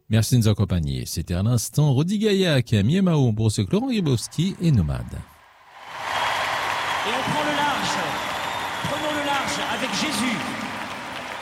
Merci de nous accompagner. C'était à l'instant Rodi Gaillac, Miemao, Brossec, Laurent Gribowski et Nomade. Et on prend le large. Prenons le large avec Jésus.